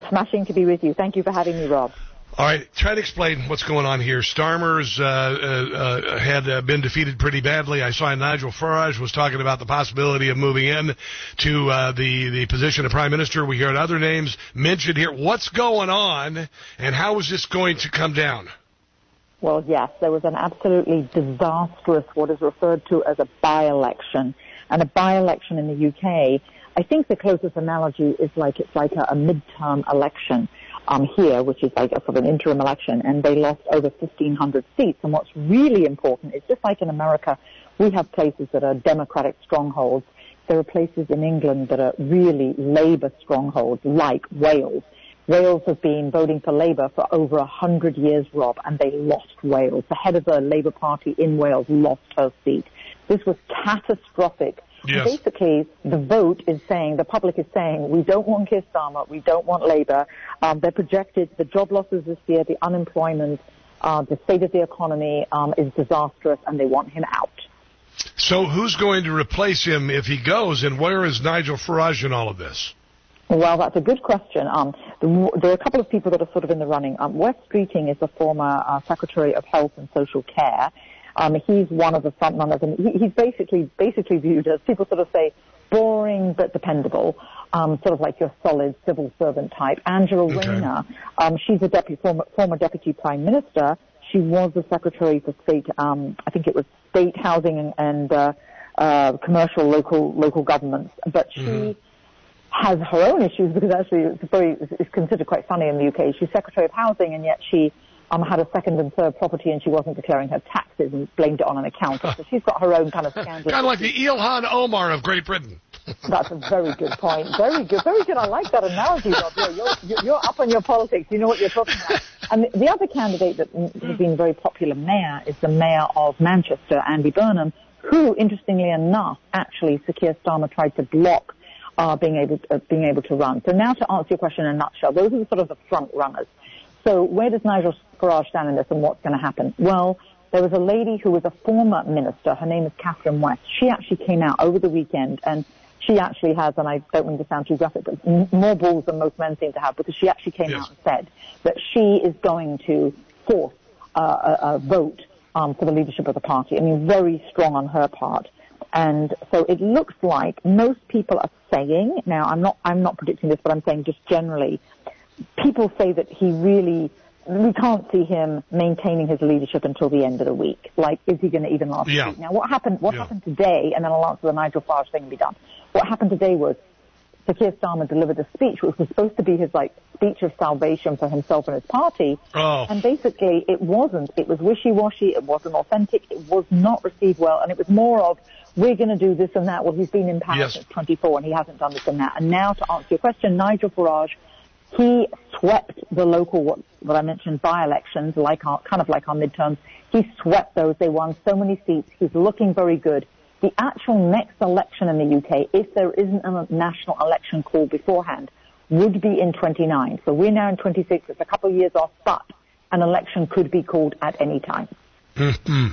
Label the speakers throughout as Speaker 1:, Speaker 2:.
Speaker 1: Smashing to be with you. Thank you for having me, Rob.
Speaker 2: All right, try to explain what's going on here. Starmer's had been defeated pretty badly. I saw Nigel Farage was talking about the possibility of moving in to the position of Prime Minister. We heard other names mentioned here. What's going on, and how is this going to come down?
Speaker 1: Well, yes, there was an absolutely disastrous, what is referred to as a by-election. And a by-election in the UK, I think the closest analogy is it's like a midterm election. Here, which is like a sort of an interim election, and they lost over 1,500 seats. And what's really important is, just like in America, we have places that are Democratic strongholds. There are places in England that are really Labour strongholds, like Wales. Wales has been voting for Labour for over 100 years, Rob, and they lost Wales. The head of the Labour Party in Wales lost her seat. This was catastrophic.
Speaker 2: Yes.
Speaker 1: Basically, the vote is saying, the public is saying, we don't want Keir Starmer, we don't want Labour. They're projected, the job losses this year, the unemployment, the state of the economy is disastrous, and they want him out.
Speaker 2: So who's going to replace him if he goes, and where is Nigel Farage in all of this?
Speaker 1: Well, that's a good question. There are a couple of people that are sort of in the running. Wes Streeting is the former Secretary of Health and Social Care. He's one of the front runners, and he's basically viewed as, people sort of say, boring but dependable, sort of like your solid civil servant type. Angela Rayner, she's a former Deputy Prime Minister. She was the Secretary for State, I think it was State Housing and Commercial Local Governments, but she has her own issues, because actually it's considered quite funny in the UK. She's Secretary of Housing, and yet she had a second and third property, and she wasn't declaring her taxes and blamed it on an accountant. So she's got her own kind of scandal.
Speaker 2: Kind of like the Ilhan Omar of Great Britain.
Speaker 1: That's a very good point. Very good. Very good. I like that analogy, Rob. You're up on your politics. You know what you're talking about. And the other candidate that has been very popular mayor is the mayor of Manchester, Andy Burnham, who, interestingly enough, actually Sir Keir Starmer tried to block being able to run. So now, to answer your question in a nutshell, those are sort of the front runners. So where does Nigel Farage stand in this, and what's going to happen? Well, there was a lady who was a former minister. Her name is Catherine West. She actually came out over the weekend, and she actually has, and I don't mean to sound too graphic, but more balls than most men seem to have, because she actually came out and said that she is going to force a vote for the leadership of the party. I mean, very strong on her part. And so it looks like most people are saying, now I'm not predicting this, but I'm saying just generally, people say that we can't see him maintaining his leadership until the end of the week. Like, is he going to even last the week? Now, what happened today, and then I'll answer the Nigel Farage thing and be done. What happened today was Sir Keir Starmer delivered a speech, which was supposed to be his, speech of salvation for himself and his party.
Speaker 2: Oh.
Speaker 1: And basically, it wasn't. It was wishy-washy. It wasn't authentic. It was not received well. And it was more of, we're going to do this and that. Well, he's been in power since 24, and he hasn't done this and that. And now, to answer your question, Nigel Farage, he swept the local, what I mentioned, by-elections, kind of like our midterms. He swept those. They won so many seats. He's looking very good. The actual next election in the UK, if there isn't a national election called beforehand, would be in 29. So we're now in 26. It's a couple of years off, but an election could be called at any time.
Speaker 2: Mm-hmm.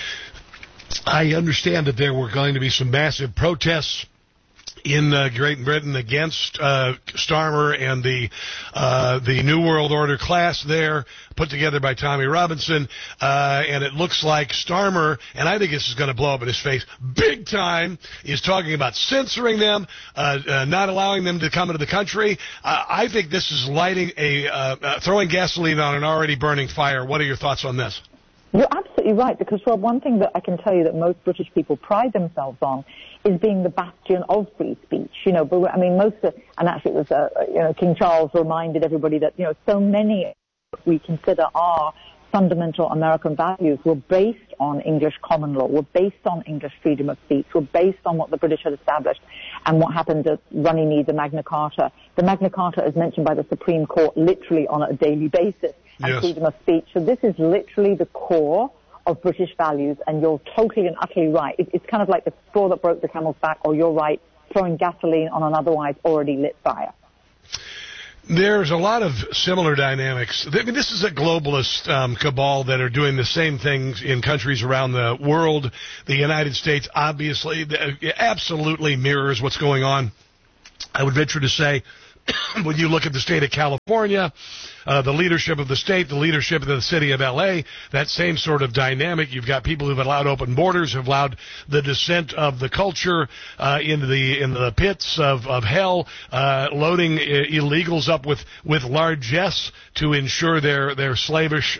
Speaker 2: I understand that there were going to be some massive protests in Great Britain against Starmer and the New World Order class there, put together by Tommy Robinson, and it looks like Starmer, and I think this is going to blow up in his face big time, is talking about censoring them, not allowing them to come into the country. I think this is throwing gasoline on an already burning fire. What are your thoughts on this?
Speaker 1: You're absolutely right, because, Rob, one thing that I can tell you that most British people pride themselves on is being the bastion of free speech. But I mean, and actually it was, King Charles reminded everybody that, so many we consider are fundamental American values were based on English common law, were based on English freedom of speech, were based on what the British had established and what happened at Runnymede, the Magna Carta. The Magna Carta is mentioned by the Supreme Court literally on a daily basis, and freedom of speech. So this is literally the core of British values, and you're totally and utterly right. It's kind of like the straw that broke the camel's back, or you're right, throwing gasoline on an otherwise already lit fire.
Speaker 2: There's a lot of similar dynamics. I mean, this is a globalist cabal that are doing the same things in countries around the world. The United States obviously absolutely mirrors what's going on. I would venture to say when you look at the state of California, the leadership of the state, the leadership of the city of L.A., that same sort of dynamic. You've got people who've allowed open borders, have allowed the descent of the culture into the pits of hell, loading illegals up with largesse to ensure their slavish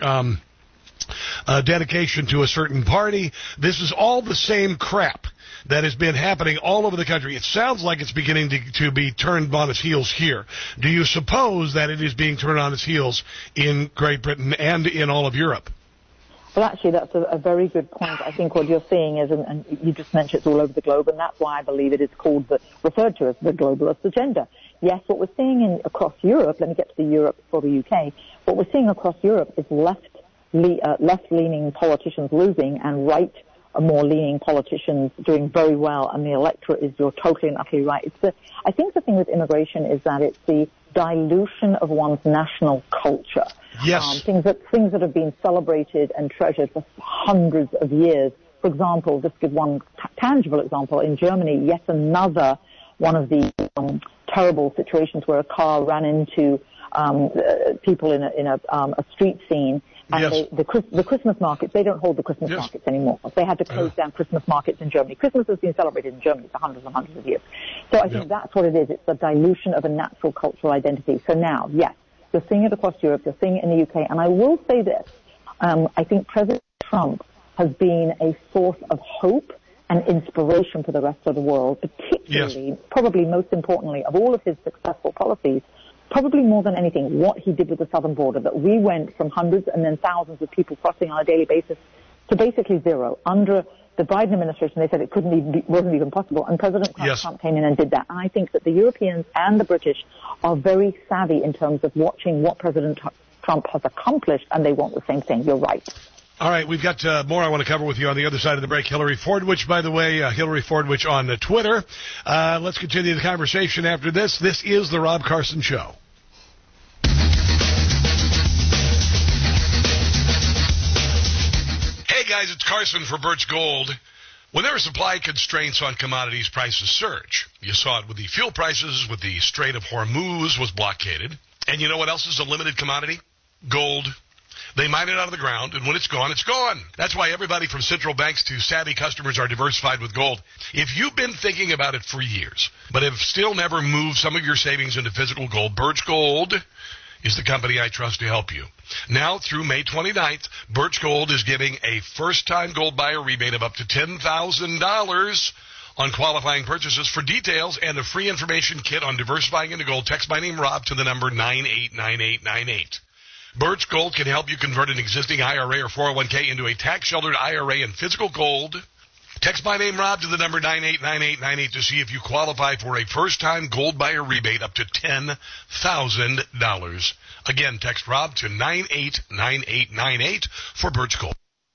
Speaker 2: dedication to a certain party. This is all the same crap that has been happening all over the country. It sounds like it's beginning to be turned on its heels here. Do you suppose that it is being turned on its heels in Great Britain and in all of Europe?
Speaker 1: Well, actually, that's a very good point. I think what you're seeing is, and you just mentioned it's all over the globe, and that's why I believe it is referred to as the globalist agenda. Yes, what we're seeing across Europe, let me get to the Europe for the UK, what we're seeing across Europe is left-leaning politicians losing and more leaning politicians doing very well, and the electorate is, you're totally and utterly right. I think the thing with immigration is that it's the dilution of one's national culture.
Speaker 2: Yes.
Speaker 1: Things that have been celebrated and treasured for hundreds of years. For example, just give one tangible example, in Germany, yet another one of the terrible situations where a car ran into people in a street scene. And
Speaker 2: yes.
Speaker 1: the Christmas markets, they don't hold the Christmas markets anymore. They had to close down Christmas markets in Germany. Christmas has been celebrated in Germany for hundreds and hundreds of years. So I think that's what it is. It's the dilution of a natural cultural identity. So now, yes, you're seeing it across Europe, you're seeing it in the UK. And I will say this, I think President Trump has been a source of hope and inspiration for the rest of the world, particularly, probably most importantly, of all of his successful policies, probably more than anything, what he did with the southern border, that we went from hundreds and then thousands of people crossing on a daily basis to basically zero. Under the Biden administration, they said it wasn't even possible, and President Trump came in and did that. And I think that the Europeans and the British are very savvy in terms of watching what President Trump has accomplished, and they want the same thing. You're right.
Speaker 2: All right, we've got more I want to cover with you on the other side of the break. Hillary Fordwich, by the way, Hillary Fordwich on Twitter. Let's continue the conversation after this. This is The Rob Carson Show. Hey guys, it's Carson for Birch Gold. When there are supply constraints on commodities, prices surge. You saw it with the fuel prices, with the Strait of Hormuz was blockaded. And you know what else is a limited commodity? Gold. They mine it out of the ground, and when it's gone, it's gone. That's why everybody from central banks to savvy customers are diversified with gold. If you've been thinking about it for years, but have still never moved some of your savings into physical gold, Birch Gold is the company I trust to help you. Now, through May 29th, Birch Gold is giving a first-time gold buyer rebate of up to $10,000 on qualifying purchases. For details and a free information kit on diversifying into gold, text my name, Rob, to the number 989898. Birch Gold can help you convert an existing IRA or 401k into a tax-sheltered IRA in physical gold. Text my name, Rob, to the number 989898 to see if you qualify for a first-time gold buyer rebate up to $10,000. Again, text Rob to 989898 for Birch Gold.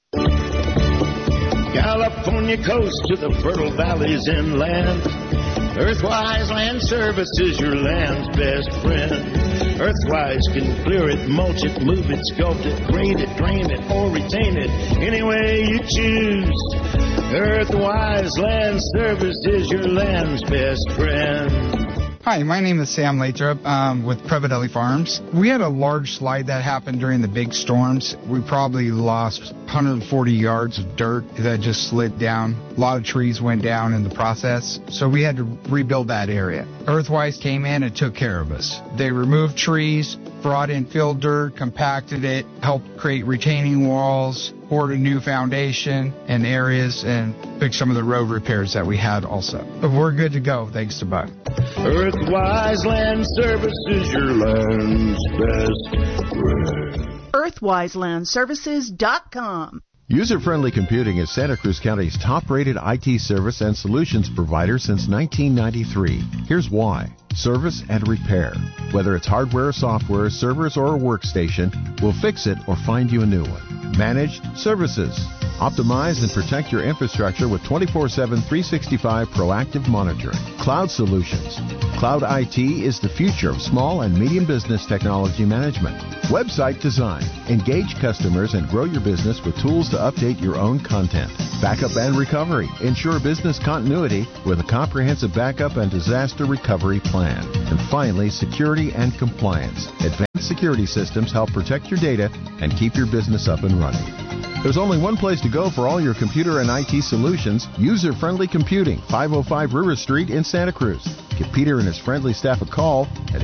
Speaker 3: California coast to the fertile valleys inland. Earthwise Land Services, your land's best friend. Earthwise can clear it, mulch it, move it, sculpt it, grade it, drain it, or retain it any way you choose. Earthwise Land Services, your land's best friend.
Speaker 4: Hi, my name is Sam Lathrop with Previdelli Farms. We had a large slide that happened during the big storms. We probably lost 140 yards of dirt that just slid down. A lot of trees went down in the process, so we had to rebuild that area. Earthwise came in and took care of us. They removed trees, brought in filled dirt, compacted it, helped create retaining walls, poured a new foundation and areas, and fixed some of the road repairs that we had also. But we're good to go, thanks to Buck.
Speaker 3: Earthwise Land Services, your land's best friend.
Speaker 5: EarthwiseLandServices.com.
Speaker 6: User-Friendly Computing is Santa Cruz County's top-rated IT service and solutions provider since 1993. Here's why. Service and repair. Whether it's hardware or software, servers or a workstation, we'll fix it or find you a new one. Managed services. Optimize and protect your infrastructure with 24/7, 365 proactive monitoring. Cloud Solutions. Cloud IT is the future of small and medium business technology management. Website design. Engage customers and grow your business with tools to update your own content. Backup and recovery. Ensure business continuity with a comprehensive backup and disaster recovery plan. And finally, security and compliance. Advanced security systems help protect your data and keep your business up and running. There's only one place to go for all your computer and IT solutions. User-Friendly Computing, 505 River Street in Santa Cruz. Give Peter and his friendly staff a call at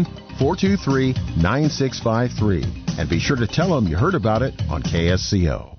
Speaker 6: 831-423-9653. And be sure to tell them you heard about it on KSCO.